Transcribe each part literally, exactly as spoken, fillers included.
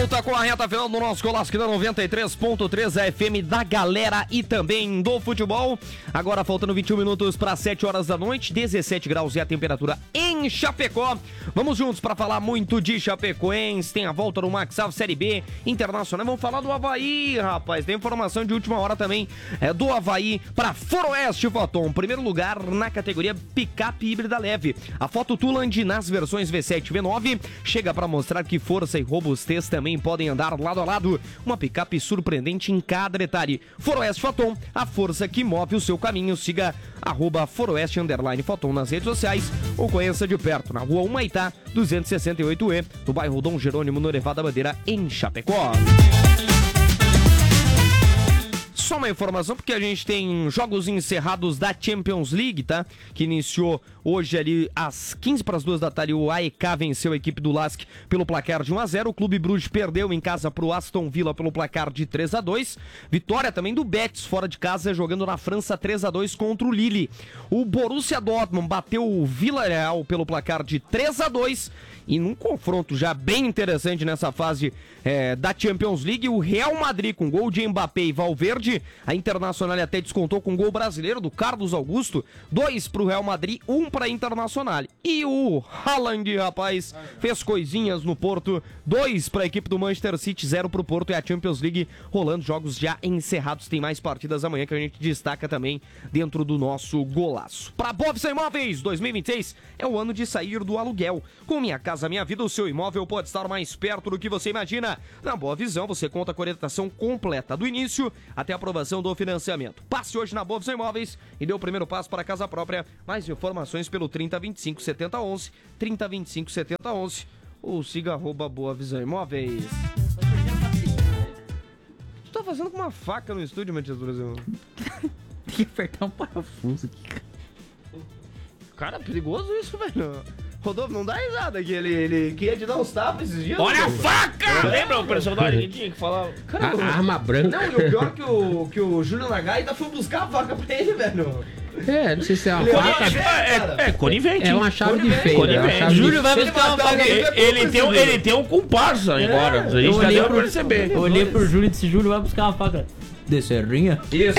Volta com a reta final do nosso Golaço da noventa e três ponto três, a F M da galera e também do futebol. Agora faltando vinte e um minutos para sete horas da noite, dezessete graus é a temperatura em Chapecó. Vamos juntos para falar muito de Chapecoense. Tem a volta do Max Alves Série B Internacional. Vamos falar do Avaí, rapaz. Tem informação de última hora também é, do Avaí para Foroeste Foton. Primeiro lugar na categoria picape híbrida leve. A Foto Tuland nas versões V sete e V nove chega para mostrar que força e robustez também podem andar lado a lado. Uma picape surpreendente em cada detalhe. Foroeste Foton, a força que move o seu caminho. Siga arroba Foroeste underline Foton nas redes sociais ou conheça de perto na rua Humaitá duzentos e sessenta e oito E, no bairro Dom Jerônimo, no Nevada Bandeira, em Chapecó. Só uma informação, porque a gente tem jogos encerrados da Champions League, tá? Que iniciou hoje ali às quinze para as duas da tarde. O A E K venceu a equipe do Lask pelo placar de um a zero. O Clube Bruges perdeu em casa para o Aston Villa pelo placar de três a dois. Vitória também do Betis fora de casa, jogando na França três a dois contra o Lille. O Borussia Dortmund bateu o Villarreal pelo placar de três a dois. E num confronto já bem interessante nessa fase é, da Champions League, o Real Madrid com gol de Mbappé e Valverde. A Internacional até descontou com gol brasileiro do Carlos Augusto. Dois pro Real Madrid, um pra Internacional. E o Haaland, rapaz, fez coisinhas no Porto. Dois pra equipe do Manchester City, zero pro Porto. E a Champions League rolando, jogos já encerrados. Tem mais partidas amanhã que a gente destaca também dentro do nosso Golaço. Pra Bovisa Imóveis, dois mil e vinte e seis é o ano de sair do aluguel. Com Minha Casa Minha Vida, o seu imóvel pode estar mais perto do que você imagina. Na Boa Visão, você conta com a orientação completa do início até a aprovação do financiamento. Passe hoje na Boa Visão Imóveis e dê o primeiro passo para a casa própria. Mais informações pelo trinta, vinte e cinco, setenta, onze, trinta, vinte e cinco, setenta, onze ou siga arroba Boa Visão Imóveis. Tu tá fazendo com uma faca no estúdio, Matias Brasil? Tem que apertar um parafuso aqui, cara. Cara, perigoso isso, velho. Rodolfo, não dá risada aqui, ele, ele queria te dar uns tapas esses dias. Olha a faca! Lembra o personagem que tinha que falar? Cara, a, a arma branca. Não, e o pior que o, que o Júlio Nagai ainda foi buscar a faca pra ele, velho. É, não sei se é uma Ele faca. É, é, é conivente. É uma chave de Conivente. fenda. É uma chave Júlio de... vai Se ele buscar uma matar faca. alguém, Ele, ele, tem um, ele tem um comparsa agora. A gente Eu já olhei deu pra pro, perceber. eu olhei pro Júlio e disse: Júlio, vai buscar uma faca de serrinha? Isso.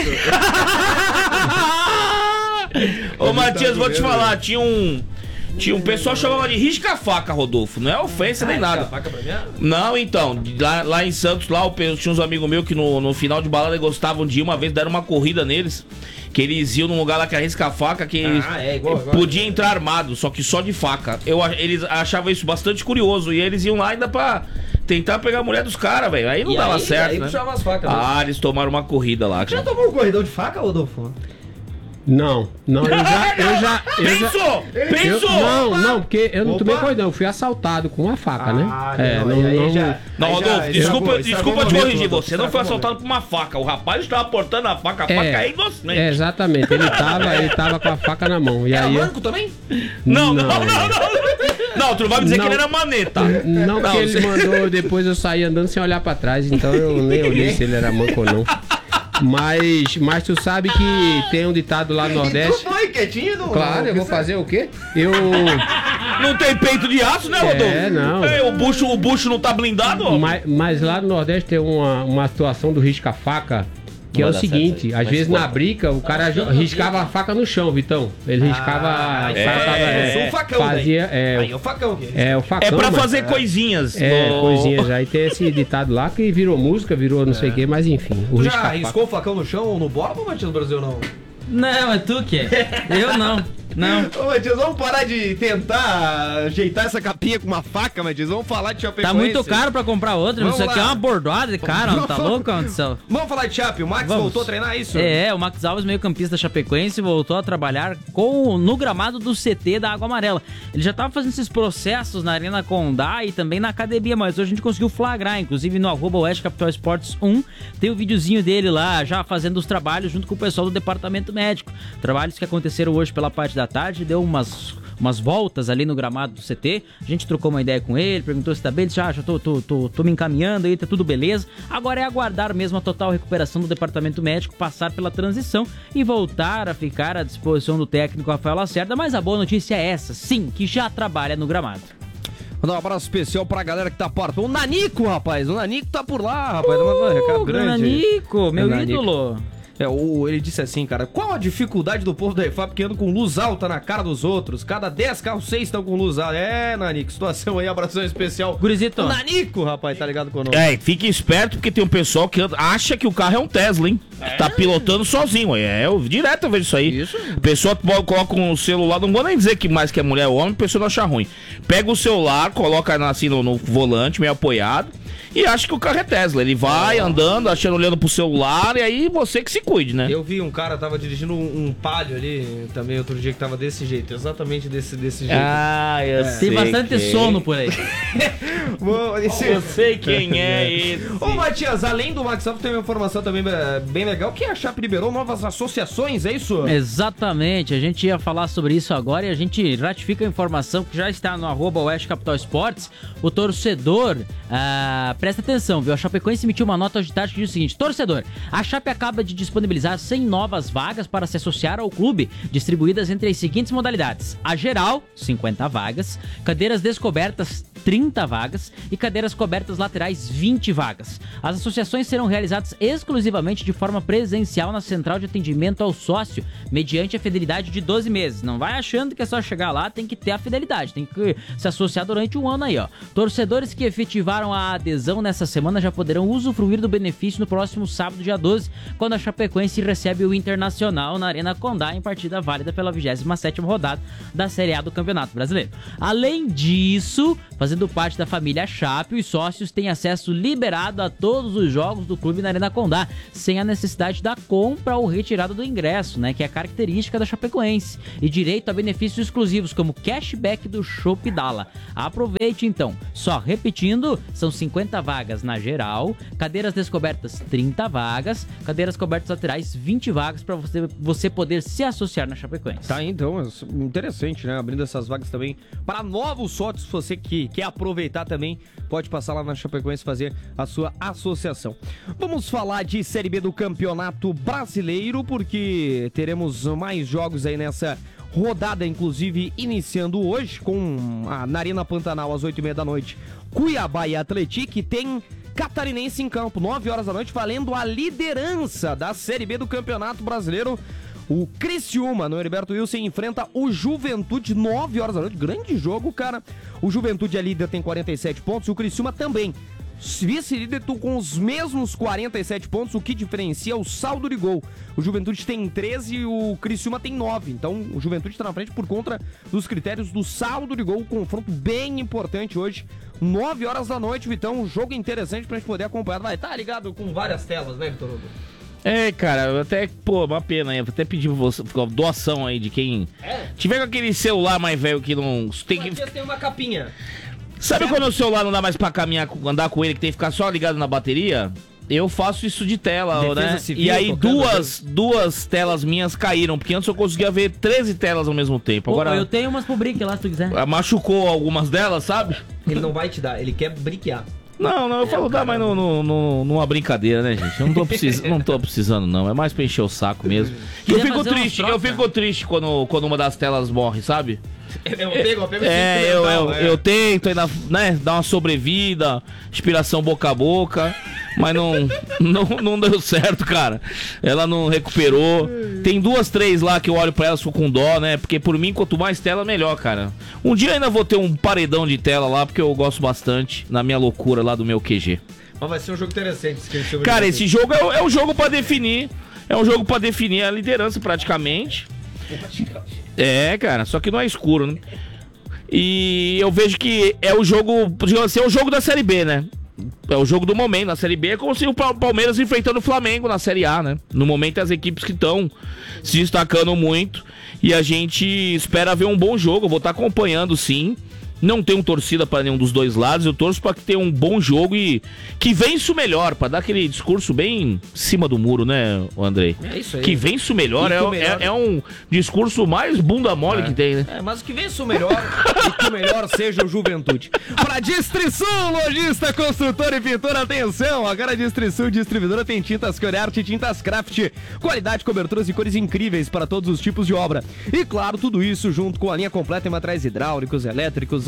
Ô, Matias, vou te falar, tinha um. Tinha um pessoal que chamava de risca-faca, Rodolfo. Não é ofensa nem nada. Faca pra mim? Não, então, lá, lá em Santos, lá eu tinha uns amigos meus que no, no final de balada gostavam de ir. Uma vez deram uma corrida neles, que eles iam num lugar lá que era risca-faca, que Ah, é, igual, igual. podia entrar armado, só que só de faca. Eu, eles achavam isso bastante curioso e eles iam lá ainda pra tentar pegar a mulher dos caras, velho. Aí não E dava aí, certo, aí né? puxava as facas, né? Ah, eles tomaram uma corrida lá. Já Cara. tomou um corridão de faca, Rodolfo? Não, não, eu já. Eu já, eu já Pensou! eu- Pensou! não, não, porque eu não Opa. tomei corridão, eu fui assaltado com uma faca, Ah, né? não, e aí já- Não, aí já Rodolfo, estragou- desculpa, estragou desculpa o te momento, corrigir. Rodolfo, Você não foi estragou o assaltado por uma faca. O rapaz estava portando a faca. A É. faca é inocente. É, exatamente, ele tava, ele tava com a faca na mão. E Era aí eu- manco também? Não, não, Não. não, não, não. Não, tu não vai me dizer Não. que ele era maneta. Não, porque ele você- mandou depois eu sair andando sem olhar pra trás, então eu nem olhei se ele era manco ou não. Mas, mas tu sabe que tem um ditado lá no E tu Nordeste. foi quietinho? No, Claro, no- eu vou fazer o quê? Eu. Não tem peito de aço, né, Rodolfo? É, não. É, o bucho, o bucho não tá blindado, ó. Mas, mas lá no Nordeste tem uma, uma situação do risca-faca. Que é o seguinte, às vezes na briga o cara jo- riscava a faca no chão, Vitão. Ele riscava a Ah, faca, é, é, é, um facão fazia, daí. é, Aí é o facão que é o facão. É pra mas- fazer coisinhas. É, no- coisinhas. Aí tem esse ditado lá que virou música, virou não sei o que, mas enfim. O Tu já risca-faca. arriscou o facão no chão ou no bordo, Matias Brasil, não? Não, é tu que é. Eu não. Não. Ô, Matias, vamos parar de tentar ajeitar essa capinha com uma faca, Matias. Vamos falar de Chapecoense. Tá muito caro pra comprar outra. Vamos Isso aqui lá. é uma bordoada de cara, não tá louco, Anderson? Vamos falar de Chape. O Max Vamos. voltou a treinar isso? É, o Max Alves, meio campista chapecoense, voltou a trabalhar com, no gramado do C T da Água Amarela. Ele já tava fazendo esses processos na Arena Condá e também na academia, mas hoje a gente conseguiu flagrar, inclusive no arroba Oeste Capital Esportes um, tem o videozinho dele lá, já fazendo os trabalhos junto com o pessoal do departamento médico. Trabalhos que aconteceram hoje pela parte da tarde, deu umas umas voltas ali no gramado do C T, a gente trocou uma ideia com ele, perguntou se tá bem, ele disse, ah, já tô, tô, tô, tô me encaminhando aí, tá tudo beleza. Agora é aguardar mesmo a total recuperação do departamento médico, passar pela transição e voltar a ficar à disposição do técnico Rafael Lacerda, mas a boa notícia é essa, sim, que já trabalha no gramado. Mandar um abraço especial pra galera que tá por... O Nanico, rapaz. O Nanico tá por lá, rapaz. Tá mandando um recado grande. Nanico, meu Nanico. ídolo. É, o, ele disse assim, cara, qual a dificuldade do povo da E F A P que anda com luz alta na cara dos outros? Cada dez carros, seis estão com luz alta. É, Nanico, situação aí, abração especial. Gurizito. O Nanico, rapaz, tá ligado conosco. É, fique esperto porque tem um pessoal que anda, acha que o carro é um Tesla, hein? É. Tá pilotando sozinho. É, eu direto eu vejo isso aí. Isso. A pessoa coloca um celular, não vou nem dizer que mais que é mulher ou homem, a pessoa não acha ruim. Pega o celular, coloca assim no, no volante, meio apoiado, e acha que o carro é Tesla. Ele vai andando, achando, olhando pro celular, e aí você que se cuide, né? Eu vi um cara, tava dirigindo um, um Palio ali, também outro dia, que tava desse jeito, exatamente desse, desse jeito. Ah, eu é. sei. Tem bastante quem. sono por aí. Bom, esse... Eu sei quem é esse. Ô, Matias, além do Max Alto, tem uma informação também bem legal, que a Chape liberou novas associações, é isso? Exatamente, a gente ia falar sobre isso agora e a gente ratifica a informação que já está no arroba Oeste Capital Esportes. O torcedor, ah, presta atenção, viu? A Chapecoense emitiu uma nota hoje de tarde que diz o seguinte: torcedor, a Chape acaba de disponibilizar cem novas vagas para se associar ao clube, distribuídas entre as seguintes modalidades: a geral, cinquenta vagas, cadeiras descobertas, trinta vagas e cadeiras cobertas laterais, vinte vagas. As associações serão realizadas exclusivamente de forma presencial na central de atendimento ao sócio, mediante a fidelidade de doze meses. Não vai achando que é só chegar lá, tem que ter a fidelidade, tem que se associar durante um ano aí, ó. Torcedores que efetivaram a adesão nessa semana já poderão usufruir do benefício no próximo sábado, dia doze, quando a Chapecoense recebe o Internacional na Arena Condá, em partida válida pela vigésima sétima rodada da Série A do Campeonato Brasileiro. Além disso, fazendo parte da família Chape, os sócios têm acesso liberado a todos os jogos do clube na Arena Condá, sem a necessidade da compra ou retirada do ingresso, né, que é a característica da Chapecoense, e direito a benefícios exclusivos como cashback do Chopp Dala. Aproveite então. Só repetindo, são cinquenta vagas na geral, cadeiras descobertas trinta vagas, cadeiras cobertas laterais vinte vagas para você, você poder se associar na Chapecoense. Tá, então, é interessante, né? Abrindo essas vagas também para novos sócios, você que quer aproveitar também, pode passar lá na Chapecoense e fazer a sua associação. Vamos falar de Série B do Campeonato Brasileiro, porque teremos mais jogos aí nessa rodada, inclusive iniciando hoje com a na Arena Pantanal às oito e meia da noite, Cuiabá e Atlético, e tem Catarinense em campo, nove horas da noite, valendo a liderança da Série B do Campeonato Brasileiro. O Criciúma, no Heriberto Wilson, enfrenta o Juventude, nove horas da noite. Grande jogo, cara. O Juventude é líder, tem quarenta e sete pontos. E o Criciúma também. Vice-líder com os mesmos quarenta e sete pontos, o que diferencia o saldo de gol. O Juventude tem treze e o Criciúma tem nove. Então, o Juventude está na frente por conta dos critérios do saldo de gol. Um confronto bem importante hoje. nove horas da noite, Vitão. Um jogo interessante pra gente poder acompanhar. Vai, tá ligado com várias telas, né, Vitor Hugo? É, cara, eu até, pô, uma pena aí, eu até pedi pra você, doação aí de quem é. tiver com aquele celular mais velho que não tem que... tem uma capinha. Sabe quando o celular não dá mais pra caminhar, andar com ele, que tem que ficar só ligado na bateria? Eu faço isso de tela, Defesa né? Civil, e aí duas, duas telas minhas caíram, porque antes eu conseguia ver treze telas ao mesmo tempo. Agora, Pô, eu tenho umas pro brick lá, se tu quiser. Machucou algumas delas, sabe? Ele não vai te dar, ele quer briquear. Não, não, eu é, falo, dá, mas no, no, no, numa brincadeira, né, gente? Eu não tô, precis... não tô precisando, não. É mais pra encher o saco mesmo. E eu fico triste, eu fico triste quando, quando uma das telas morre, sabe? Eu pego, eu pego é, eu, eu, é. eu tento ainda, né, dar uma sobrevida, inspiração boca a boca, mas não, não, não deu certo, cara. Ela não recuperou. Tem duas, três lá que eu olho pra elas com dó, né? Porque por mim, quanto mais tela, melhor, cara. Um dia ainda vou ter um paredão de tela lá, porque eu gosto bastante, na minha loucura lá do meu Q G. Mas vai ser um jogo interessante. Esse cara, esse jogo é, é um jogo pra definir, é um jogo pra definir a liderança praticamente. É, cara, só que não é escuro, né? E eu vejo que é o jogo, digamos assim, é o jogo da Série B, né? É o jogo do momento. Na Série B é como se o Palmeiras enfrentando o Flamengo na Série A, né? No momento as equipes que estão se destacando muito e a gente espera ver um bom jogo. Eu vou estar acompanhando, sim. Não tenho torcida para nenhum dos dois lados, eu torço para que tenha um bom jogo e que vença o melhor, para dar aquele discurso bem em cima do muro, né, Andrei? É isso aí. Que vença o melhor, é, o melhor... É, é um discurso mais bunda mole é. que tem, né? É, mas que vença o melhor e que o melhor seja o Juventude. Para Distrisul, lojista, construtor e pintor, atenção! Agora a Distrisul Distribuidora tem tintas Coriarte e tintas Craft, qualidade, coberturas e cores incríveis para todos os tipos de obra. E claro, tudo isso junto com a linha completa em materiais hidráulicos, elétricos,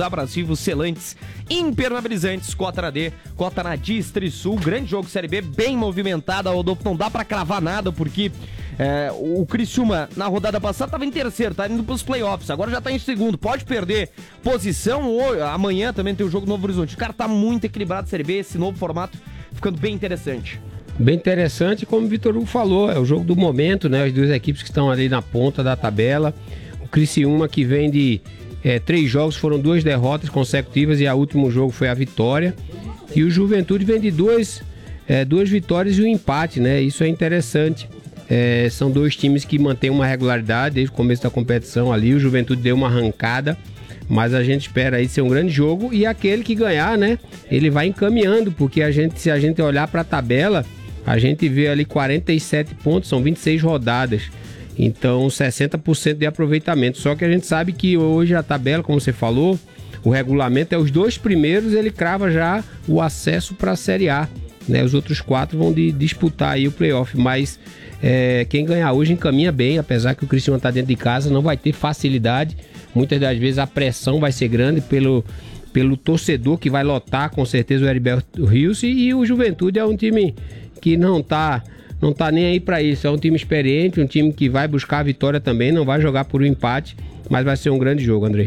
abrasivos, selantes, impermeabilizantes, cota na D, cota na Distrisul. Grande jogo Série B, bem movimentada, Rodolfo, não dá pra cravar nada, porque é, o Criciúma, na rodada passada, tava em terceiro, tá indo pros playoffs, agora já tá em segundo, pode perder posição, ou amanhã também tem o jogo Novo Horizonte. O cara tá muito equilibrado, Série B, esse novo formato ficando bem interessante. Bem interessante, como o Vitor Hugo falou, é o jogo do momento, né? As duas equipes que estão ali na ponta da tabela. O Criciúma, que vem de é, três jogos, foram duas derrotas consecutivas e o último jogo foi a vitória. E o Juventude vem de duas, é, duas vitórias e um empate, né? Isso é interessante. É, são dois times que mantêm uma regularidade desde o começo da competição ali. O Juventude deu uma arrancada, mas a gente espera aí ser um grande jogo. E aquele que ganhar, né? Ele vai encaminhando, porque a gente, se a gente olhar para a tabela, a gente vê ali quarenta e sete pontos, são vinte e seis rodadas. Então, sessenta por cento de aproveitamento. Só que a gente sabe que hoje a tabela, como você falou, o regulamento é os dois primeiros, ele crava já o acesso para a Série A, né? Os outros quatro vão de, disputar aí o playoff, mas é, quem ganhar hoje encaminha bem, apesar que o Criciúma está dentro de casa, não vai ter facilidade. Muitas das vezes a pressão vai ser grande pelo, pelo torcedor que vai lotar, com certeza, o Heriberto Rios, e o Juventude é um time que não tá, não tá nem aí para isso. É um time experiente, um time que vai buscar a vitória também, não vai jogar por um empate, mas vai ser um grande jogo, Andrei.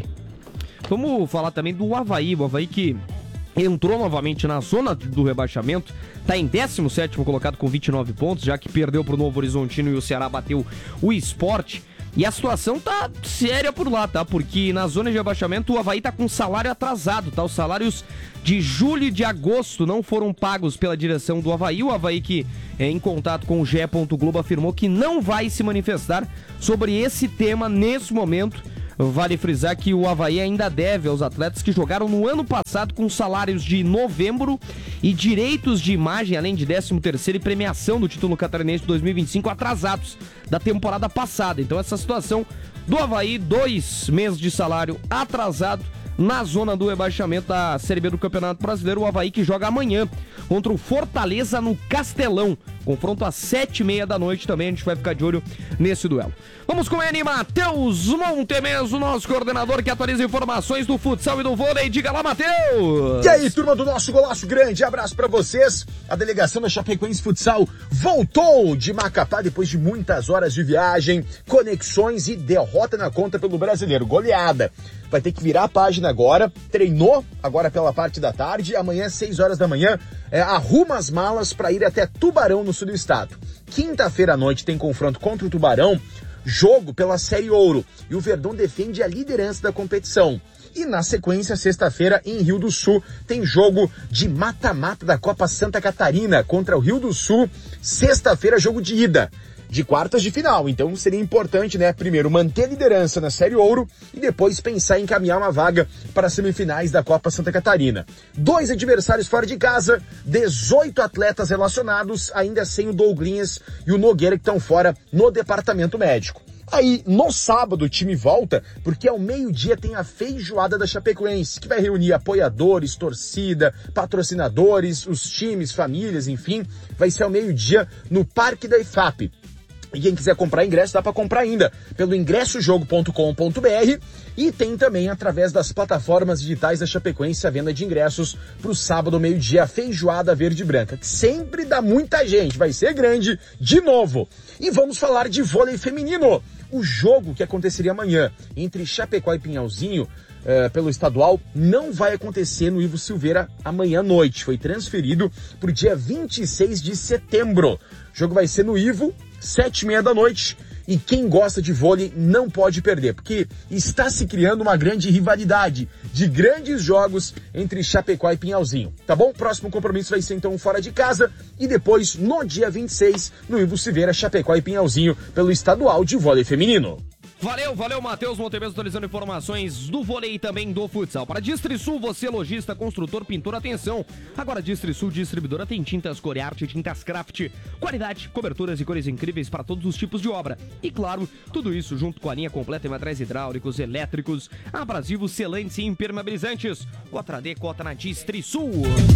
Vamos falar também do Avaí, o Avaí que entrou novamente na zona do rebaixamento, tá em décimo sétimo colocado com vinte e nove pontos, já que perdeu pro Novo Horizontino e o Ceará bateu o Sport. E a situação tá séria por lá, tá? Porque na zona de rebaixamento o Avaí tá com salário atrasado, tá? Os salários de julho e de agosto não foram pagos pela direção do Avaí. O Avaí que, é, em contato com o G E. Globo, afirmou que não vai se manifestar sobre esse tema nesse momento. Vale frisar que o Avaí ainda deve aos atletas que jogaram no ano passado com salários de novembro e direitos de imagem, além de décimo terceiro e premiação do título catarinense de dois mil e vinte e cinco atrasados da temporada passada. Então essa situação do Avaí, dois meses de salário atrasado na zona do rebaixamento da Série B do Campeonato Brasileiro. O Avaí que joga amanhã contra o Fortaleza no Castelão. Confronto às sete e meia da noite também, a gente vai ficar de olho nesse duelo. Vamos com ele, Matheus Montemeso, nosso coordenador que atualiza informações do futsal e do vôlei. Diga lá, Matheus! E aí, turma do nosso Golaço, grande abraço pra vocês. A delegação da Chapecoense Futsal voltou de Macapá depois de muitas horas de viagem, conexões e derrota na conta pelo Brasileiro. Goleada. Vai ter que virar a página agora. Treinou agora pela parte da tarde. Amanhã, seis horas da manhã, é, arruma as malas para ir até Tubarão, no sul do estado. Quinta-feira à noite tem confronto contra o Tubarão, jogo pela Série Ouro. E o Verdão defende a liderança da competição. E na sequência, sexta-feira, em Rio do Sul, tem jogo de mata-mata da Copa Santa Catarina contra o Rio do Sul. Sexta-feira, jogo de ida. De quartas de final, então seria importante, né, primeiro manter a liderança na Série Ouro e depois pensar em encaminhar uma vaga para as semifinais da Copa Santa Catarina. Dois adversários fora de casa, dezoito atletas relacionados, ainda sem o Douglinhas e o Nogueira que estão fora no departamento médico. Aí, no sábado, o time volta, porque ao meio-dia tem a feijoada da Chapecoense, que vai reunir apoiadores, torcida, patrocinadores, os times, famílias, enfim. Vai ser ao meio-dia no Parque da I F A P. E quem quiser comprar ingresso, dá para comprar ainda pelo ingresso jogo ponto com ponto b r e tem também através das plataformas digitais da Chapecoense a venda de ingressos para o sábado, meio-dia, a feijoada verde e branca, que sempre dá muita gente, vai ser grande de novo. E vamos falar de vôlei feminino. O jogo que aconteceria amanhã entre Chapecó e Pinhalzinho, uh, pelo estadual, não vai acontecer no Ivo Silveira amanhã à noite. Foi transferido para o dia vinte e seis de setembro. O jogo vai ser no Ivo, sete e meia da noite. E quem gosta de vôlei não pode perder, porque está se criando uma grande rivalidade de grandes jogos entre Chapecó e Pinhalzinho, tá bom? Próximo compromisso vai ser então fora de casa e depois no dia vinte e seis no Ivo Silveira, Chapecó e Pinhalzinho pelo estadual de vôlei feminino. Valeu, valeu, Matheus Montemeso, atualizando informações do vôlei e também do futsal. Para Distrisul, você lojista, construtor, pintor, atenção. Agora Distrisul Distribuidora tem tintas Corearte, tintas Craft, qualidade, coberturas e cores incríveis para todos os tipos de obra. E claro, tudo isso junto com a linha completa em materiais hidráulicos, elétricos, abrasivos, selantes e impermeabilizantes. Cota D, cota na Distrisul.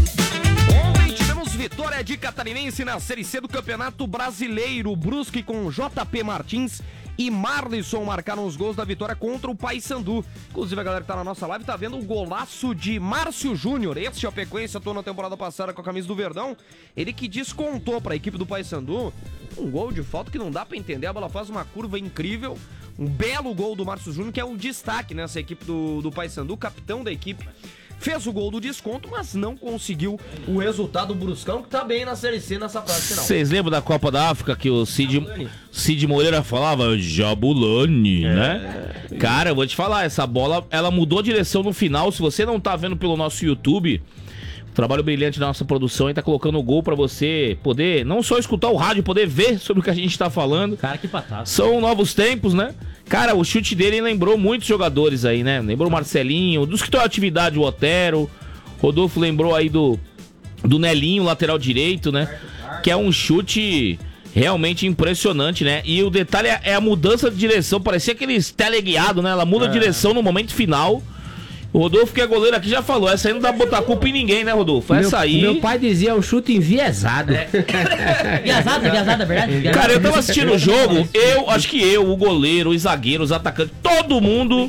Ontem tivemos vitória de Catarinense na Série C do Campeonato Brasileiro. Brusque com J P Martins e Marlisson marcaram os gols da vitória contra o Paysandu. Inclusive, a galera que tá na nossa live tá vendo o golaço de Márcio Júnior. Esse Chapecoense atuou na temporada passada com a camisa do Verdão. Ele que descontou pra equipe do Paysandu um gol de falta que não dá pra entender. A bola faz uma curva incrível. Um belo gol do Márcio Júnior, que é o destaque nessa equipe do, do Paysandu, capitão da equipe. Fez o gol do desconto, mas não conseguiu o resultado. O Bruscão, que tá bem na Série C nessa fase final. Vocês lembram da Copa da África que o Cid, Cid Moreira falava Jabulani, é. né? Cara, eu vou te falar, essa bola, ela mudou a direção no final. Se você não tá vendo pelo nosso YouTube, o trabalho brilhante da nossa produção aí tá colocando o gol pra você poder, não só escutar o rádio, poder ver sobre o que a gente tá falando. Cara, que patada. São novos tempos, né? Cara, o chute dele lembrou muitos jogadores aí, né? Lembrou o Marcelinho, dos que estão em atividade, o Otero. Rodolfo lembrou aí do, do Nelinho, lateral direito, né? Que é um chute realmente impressionante, né? E o detalhe é, é a mudança de direção. Parecia aqueles teleguiado, né? Ela muda é. a direção no momento final. O Rodolfo, que é goleiro aqui, já falou. Essa aí não dá pra botar culpa em ninguém, né, Rodolfo? Essa meu, aí... Meu pai dizia um chute enviesado. É. Enviesado, enviesado, é verdade? Enviesado. Cara, eu tava assistindo o jogo, eu, acho que eu, o goleiro, os zagueiros, os atacantes, todo mundo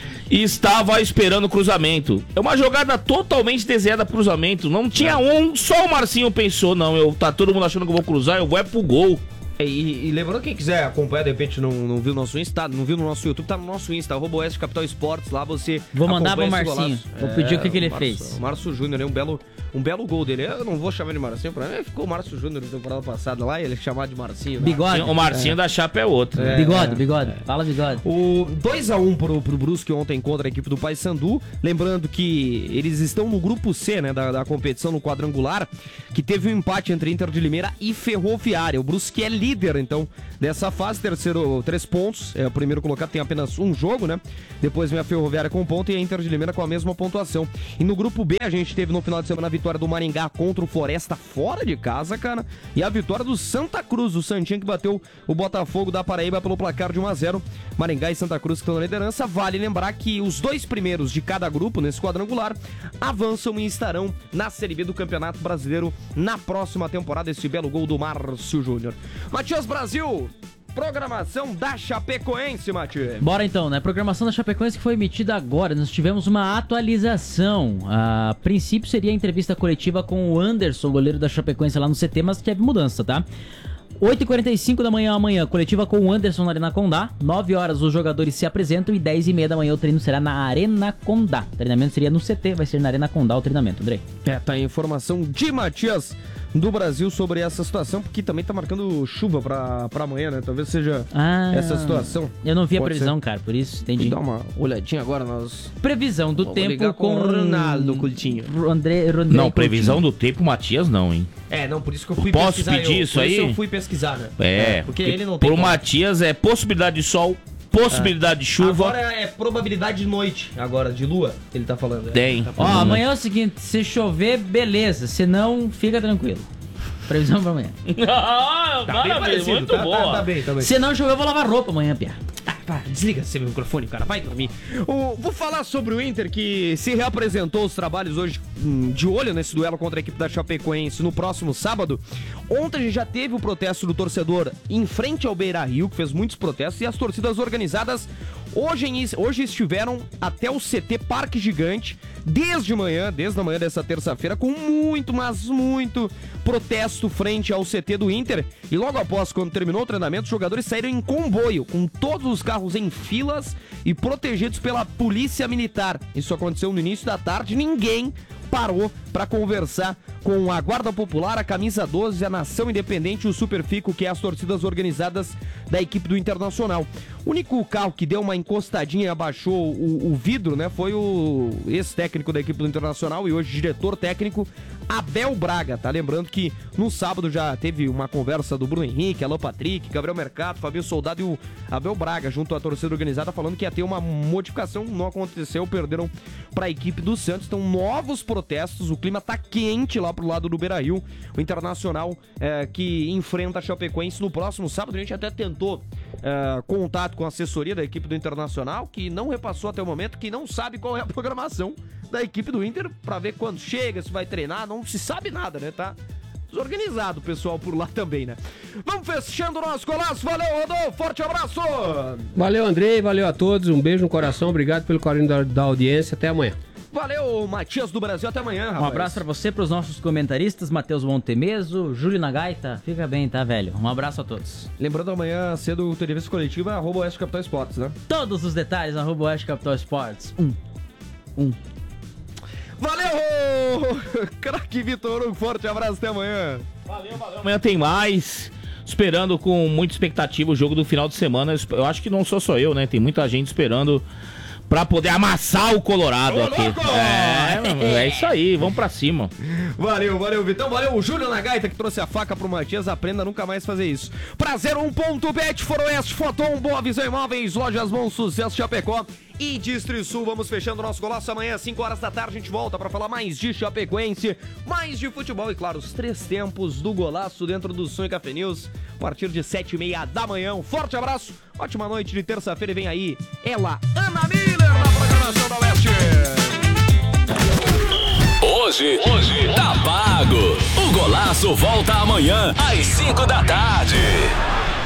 estava esperando o cruzamento. É uma jogada totalmente desenhada pro cruzamento. Não tinha um, só o Marcinho pensou, não, eu, tá todo mundo achando que eu vou cruzar, eu vou é pro gol. E, e lembrando, quem quiser acompanhar, de repente não, não viu no nosso Insta, não viu no nosso YouTube, tá no nosso Insta, arroba Oeste Capital Esportes, lá você Vou mandar pro Marcinho, vou é, pedir o que, que ele Marcio, fez. O Márcio Júnior, né, um belo, um belo gol dele. Eu não vou chamar de Marcinho, pra mim ficou o Márcio Júnior na temporada passada lá, ele chamado de Marcinho. Bigode. O Marcinho é. da Chapa é outro. É, bigode, bigode, é. fala bigode. O dois a um pro, pro Brusque ontem contra a equipe do Paysandu, lembrando que eles estão no grupo C, né, da, da competição, no quadrangular, que teve um empate entre Inter de Limeira e Ferroviária. O Brusque é líder, então, dessa fase, terceiro, três pontos, é o primeiro colocado, tem apenas um jogo, né? Depois vem a Ferroviária com um ponto e a Inter de Limeira com a mesma pontuação. E no grupo B, a gente teve no final de semana a vitória do Maringá contra o Floresta fora de casa, cara, e a vitória do Santa Cruz, o Santinho, que bateu o Botafogo da Paraíba pelo placar de um a zero. Maringá e Santa Cruz que estão na liderança. Vale lembrar que os dois primeiros de cada grupo nesse quadrangular avançam e estarão na Série B do Campeonato Brasileiro na próxima temporada. Esse belo gol do Márcio Júnior. Matias Brasil, programação da Chapecoense, Matias. Bora então, né? Programação da Chapecoense que foi emitida agora. Nós tivemos uma atualização. A princípio seria a entrevista coletiva com o Anderson, goleiro da Chapecoense lá no C T, mas teve mudança, tá? oito e quarenta e cinco da manhã amanhã, coletiva com o Anderson na Arena Condá. nove horas os jogadores se apresentam e dez e meia da manhã o treino será na Arena Condá. O treinamento seria no C T, vai ser na Arena Condá o treinamento, Andrei. É, tá a informação de Matias do Brasil sobre essa situação, porque também tá marcando chuva pra, pra amanhã, né? Talvez seja ah, essa situação. Eu não vi Pode a previsão, ser. cara, por isso entendi. Dá uma olhadinha agora nas... Previsão do Vamos tempo com o Ronaldo Coutinho. André, André Não, previsão Coutinho. do tempo, Matias não, hein? É, não, por isso que eu fui Posso pesquisar. pedir eu, isso por aí? Isso eu fui pesquisar, né? É, é porque ele não tem pro como. Matias é possibilidade de sol, possibilidade de chuva. Agora é probabilidade de noite, agora, de lua, ele tá falando. É. Tem. Tá Ó, falando. amanhã é o seguinte, se chover, beleza, se não, fica tranquilo. Previsão pra amanhã. Ah, Tá bem parecido, muito tá, boa. Tá, tá bem, tá bem. Se não chover, eu vou lavar roupa amanhã, Pia. Ah, pá, desliga esse microfone, cara, vai dormir. O, vou falar sobre o Inter, que se reapresentou os trabalhos hoje hum, de olho nesse duelo contra a equipe da Chapecoense no próximo sábado. Ontem a gente já teve o protesto do torcedor em frente ao Beira-Rio, que fez muitos protestos, e as torcidas organizadas hoje, hoje estiveram até o C T Parque Gigante, desde manhã, desde a manhã dessa terça-feira, com muito, mas muito protesto frente ao C T do Inter. E logo após, quando terminou o treinamento, os jogadores saíram em comboio, com todos os carros em filas e protegidos pela polícia militar. Isso aconteceu no início da tarde, ninguém parou para conversar com a Guarda Popular, a Camisa doze, a Nação Independente e o Superfico, que é as torcidas organizadas da equipe do Internacional. O único carro que deu uma encostadinha e abaixou o, o vidro, né, foi o ex-técnico da equipe do Internacional e hoje diretor técnico, Abel Braga, tá? Lembrando que no sábado já teve uma conversa do Bruno Henrique, Alan Patrick, Gabriel Mercado, Fabio Soldado e o Abel Braga junto à torcida organizada falando que ia ter uma modificação, não aconteceu, perderam para a equipe do Santos. Então, novos protestos, o clima tá quente lá pro lado do Beira-Rio. O Internacional é, que enfrenta a Chapecoense no próximo sábado. A gente até tentou é, contato com a assessoria da equipe do Internacional, que não repassou até o momento, que não sabe qual é a programação da equipe do Inter para ver quando chega, se vai treinar, não se sabe nada, né, tá? desorganizado o pessoal por lá também, né? Vamos fechando o nosso Golaço. Valeu, Rodolfo. Forte abraço. Valeu, Andrei. Valeu a todos. Um beijo no coração. Obrigado pelo carinho da, da audiência. Até amanhã. Valeu, Matias do Brasil. Até amanhã, rapaz. Um abraço pra você, pros nossos comentaristas, Matheus Montemeso, Júlio Nagaita. Fica bem, tá, velho? Um abraço a todos. Lembrando, amanhã cedo, o entrevista coletiva, arroba Oeste Capital Esportes, né? Todos os detalhes, arroba Oeste Capital Esportes. Um. Um. Valeu! Craque Vitor, um forte abraço. Até amanhã. Valeu, valeu. Amanhã tem mais. Esperando com muita expectativa o jogo do final de semana. Eu acho que não sou só eu, né? Tem muita gente esperando pra poder amassar o Colorado Ô, aqui. louco! É, é isso aí, vamos pra cima. Valeu, valeu, Vitão. Valeu, o Júlio Nagaita que trouxe a faca pro Matias. Aprenda a nunca mais fazer isso. Pra zero um ponto bet, Foroeste, Foton, Boa Visão Imóveis, Lojas Bom Sucesso, Chapecó e Distrisul. Vamos fechando o nosso Golaço. Amanhã, às cinco horas da tarde, a gente volta pra falar mais de Chapecoense, mais de futebol e, claro, os três tempos do Golaço dentro do Sonho Café News, a partir de sete e meia da manhã. Um forte abraço, ótima noite de terça-feira e vem aí ela, Ana Miller, na programação da Oeste. Hoje, hoje tá pago. O Golaço volta amanhã às cinco da tarde.